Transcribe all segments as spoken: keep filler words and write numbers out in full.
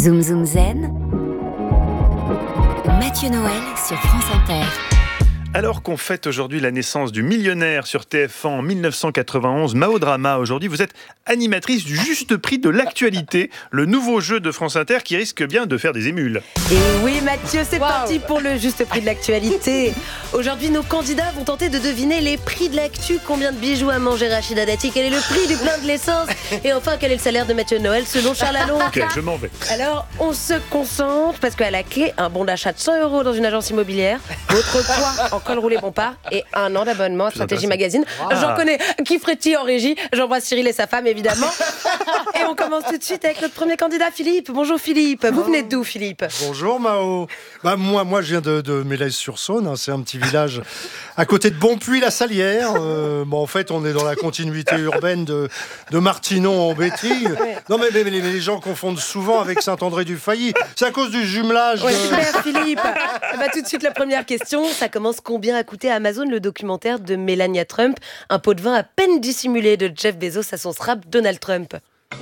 Zoom Zoom Zen, Mathieu Noël sur France Inter. Alors qu'on fête aujourd'hui la naissance du millionnaire sur T F un en dix-neuf cent quatre-vingt-onze, Mao Drama, aujourd'hui vous êtes animatrice du Juste Prix de l'actualité, le nouveau jeu de France Inter qui risque bien de faire des émules. Et oui Mathieu, c'est wow. parti pour le Juste Prix de l'actualité. Aujourd'hui nos candidats vont tenter de deviner les prix de l'actu. Combien de bijoux a mangé Rachida Dati? Quel est le prix du plein de l'essence? Et enfin quel est le salaire de Mathieu Noël selon Charles Allon? Ok, je m'en vais. Alors on se concentre parce qu'à la clé, un bon d'achat de cent euros dans une agence immobilière, votre poids en col roulé Bompard et un an d'abonnement à Stratégie Magazine. Wow. J'en connais qui frétille en régie. J'embrasse Cyril et sa femme évidemment. Et on commence tout de suite avec notre premier candidat, Philippe. Bonjour Philippe. Vous venez d'où Philippe? Bonjour Mao. Bah, moi, moi je viens de, de Mélaise-sur-Saône. Hein. C'est un petit village à côté de Bonpuy-la-Salière. Euh, bon, en fait, on est dans la continuité urbaine de, de Martinon en Bétille. Non mais, mais, mais les gens confondent souvent avec Saint-André-du-Failly. C'est à cause du jumelage. Ouais, de... super Philippe. Bah, tout de suite la première question. Ça commence. Combien a coûté à Amazon le documentaire de Melania Trump, un pot de vin à peine dissimulé de Jeff Bezos à son strap Donald Trump?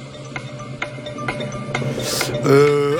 Euh... euh...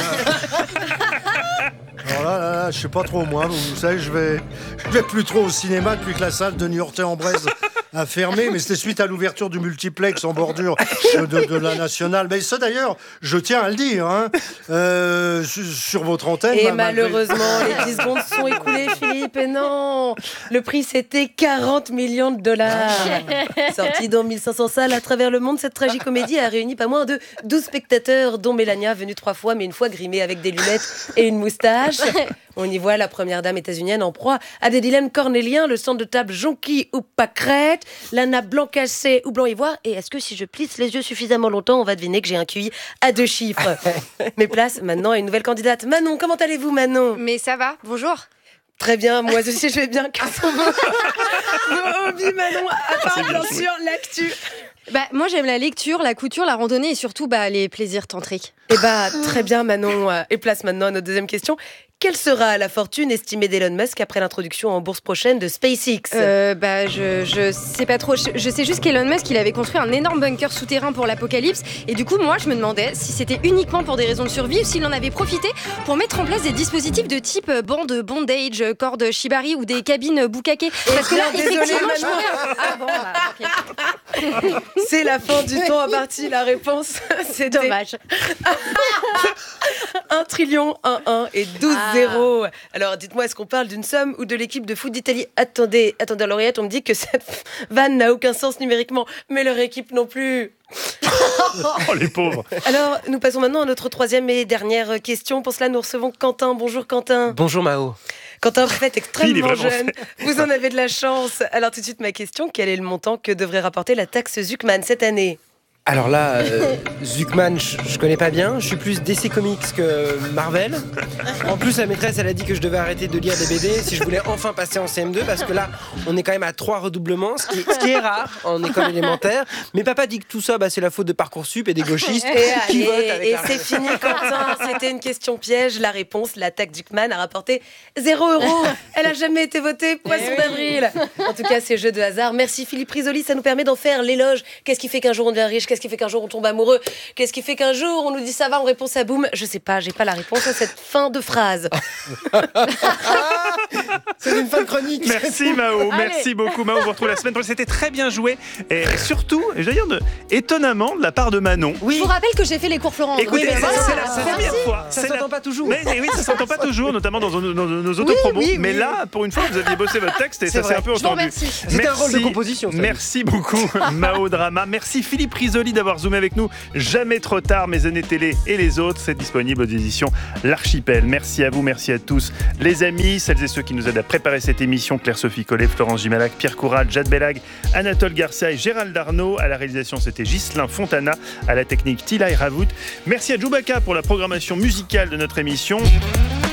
Alors là, là, là, je sais pas trop moi. Vous savez, je vais, je vais plus trop au cinéma depuis que la salle de Niortais-en-Bresse a fermé, mais c'était suite à l'ouverture du multiplex en bordure de, de, de la Nationale. Mais ça d'ailleurs, je tiens à le dire, hein, euh, sur, sur votre antenne. Et bah, malheureusement, malgré... les dix secondes sont écoulées, Philippe. Et non, le prix c'était quarante millions de dollars. Sorti dans mille cinq cents salles à travers le monde, cette tragicomédie a réuni pas moins de douze spectateurs, dont Melania, venue trois fois, mais une fois grimée avec des lunettes et une moustache. On y voit la première dame états-unienne en proie à des dilemmes cornéliens, le centre de table jonquille ou pâquerette, la nappe blanc cassé ou blanc ivoire. Et est-ce que si je plisse les yeux suffisamment longtemps, on va deviner que j'ai un Q I à deux chiffres? Mes places maintenant à une nouvelle candidate. Manon, comment allez-vous Manon? Mais ça va, bonjour. Très bien, moi aussi je vais bien. Quels sont vos, vos hobbies Manon, à part bien sûr l'actu? Bah, moi j'aime la lecture, la couture, la randonnée et surtout bah, les plaisirs tantriques. Eh bah très bien Manon, et place maintenant à notre deuxième question. Quelle sera la fortune estimée d'Elon Musk après l'introduction en bourse prochaine de SpaceX? euh, Bah je, je sais pas trop, je, je sais juste qu'Elon Musk il avait construit un énorme bunker souterrain pour l'apocalypse. Et du coup moi je me demandais si c'était uniquement pour des raisons de survie ou s'il en avait profité pour mettre en place des dispositifs de type bande bondage, corde shibari ou des cabines bukake. Parce que là désolé, effectivement Manon. je pourrais... Ah bon bah ok. C'est la fin du temps à partie, la réponse c'est dommage. un trillion, un un et douze zéro. Alors dites-moi, est-ce qu'on parle d'une somme ou de l'équipe de foot d'Italie? Attendez, attendez Lauriette, on me dit que cette vanne n'a aucun sens numériquement, mais leur équipe non plus. Oh les pauvres. Alors nous passons maintenant à notre troisième et dernière question. Pour cela nous recevons Quentin. Bonjour Quentin. Bonjour Mao. Quentin, vous êtes extrêmement jeune, fait. vous en avez de la chance. Alors tout de suite ma question, quel est le montant que devrait rapporter la taxe Zuckman cette année? Alors là, euh, Zuckman, je, je connais pas bien. Je suis plus D C Comics que Marvel. En plus, la maîtresse, elle a dit que je devais arrêter de lire des B D si je voulais enfin passer en C M deux, parce que là, on est quand même à trois redoublements, ce qui est, ce qui est rare en école élémentaire. Mais papa dit que tout ça, bah, c'est la faute de Parcoursup et des gauchistes et qui allez, votent avec Et la... c'est fini, Quentin. C'était une question piège. La réponse, la taxe Zuckman a rapporté zéro euro. Elle a jamais été votée. Poisson oui. d'avril. En tout cas, c'est jeu de hasard. Merci Philippe Risoli. Ça nous permet d'en faire l'éloge. Qu'est-ce qui fait qu'un jour on devient riche? Qu'est-ce qui fait qu'un jour on tombe amoureux? Qu'est-ce qui fait qu'un jour on nous dit ça va, on répond ça boum? Je sais pas, j'ai pas la réponse à cette fin de phrase. C'est une fin de chronique. Merci Mao, Allez. merci beaucoup Mao. On vous retrouve la semaine prochaine. C'était très bien joué et surtout, je veux dire, de, étonnamment de la part de Manon. Je vous rappelle que j'ai fait les cours Florent. Écoutez, Oui, mais c'est, voilà. c'est la Merci. première fois. Ça C'est s'entend la- pas toujours. Mais, mais oui, ça s'entend pas toujours, notamment dans, nos- dans nos autopromos. Oui, mais oui, là, oui. pour une fois, vous aviez bossé votre texte et C'est ça s'est vrai. un peu Je vous entendu. remercie. C'était un rôle de composition, ça. Merci beaucoup Mao Drama. Merci Philippe Risoli d'avoir zoomé avec nous. Jamais trop tard, mes années télé et les autres. C'est disponible aux éditions L'Archipel. Merci à vous, merci à tous les amis, celles et ceux qui nous aident à préparer cette émission. Claire-Sophie Collet, Florence Gimalac, Pierre Courade, Jade Bellag, Anatole Garcia et Gérald Arnaud. À la réalisation, c'était Ghislain Fontana. À la technique, Tilay Ravout. Merci à Djoubaka pour la programmation musicale de notre émission.